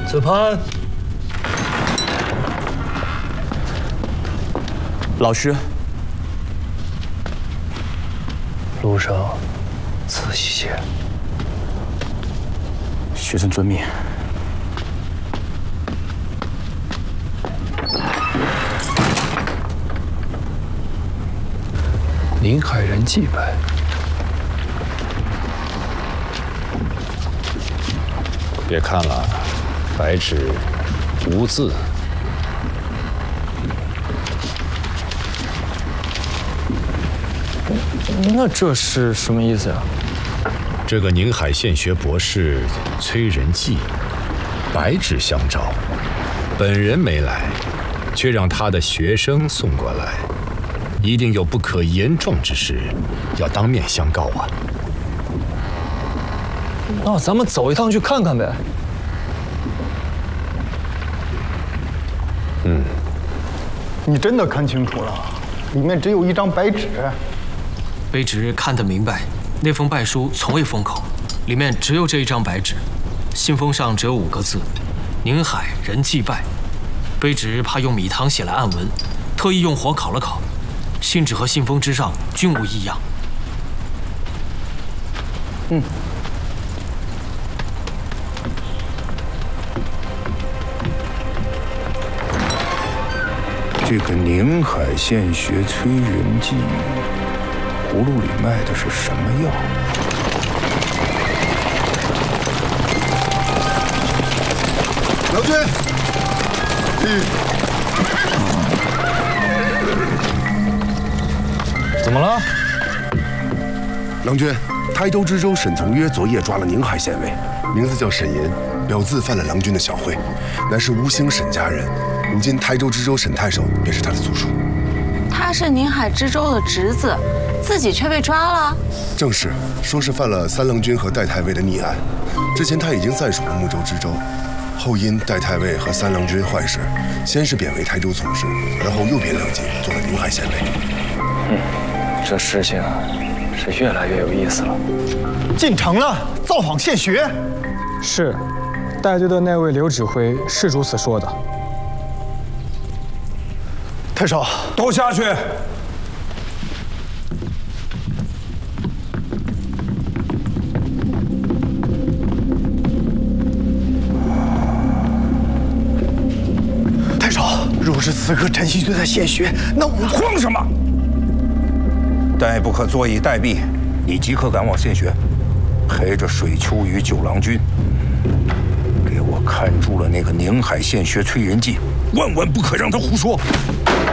子潘， 老师， 路上仔细些。 学生遵命。 宁海人祭拜。 别看了，白纸无字。 那这是什么意思呀？ 这个宁海县学博士崔仁济，白纸相招，本人没来，却让他的学生送过来，一定有不可言状之事，要当面相告啊。 那咱们走一趟去看看呗。 你真的看清楚了，里面只有一张白纸。 卑职看得明白，那封拜书从未封口，里面只有这一张白纸，信封上只有5个字：宁海人祭拜。卑职怕用米汤写了暗文，特意用火烤了烤，信纸和信封之上均无异样。 这个宁海县学崔仁济，葫芦里卖的是什么药？ 郎君， 怎么了？ 郎君，台州知州沈从约昨夜抓了宁海县尉，名字叫沈银，表字犯了郎君的小讳，乃是吴兴沈家人。 如今台州知州沈太守便是他的族属。 他是宁海知州的侄子，自己却被抓了。 正是，说是犯了三郎君和戴太尉的逆案。之前他已经暂署了睦州知州，后因戴太尉和三郎君坏事，先是贬为台州从事，然后又贬两级，做了宁海县尉。 这事情是越来越有意思了。 进城了，造访县学。 是，带队的那位刘指挥是如此说的。 太守， 都下去。 太守，若是此刻陈曦就在县学，那我们慌什么？ 待不可坐以待毙，你即刻赶往县学，陪着水秋与九郎君，给我看住了那个宁海县学崔仁济，万万不可让他胡说。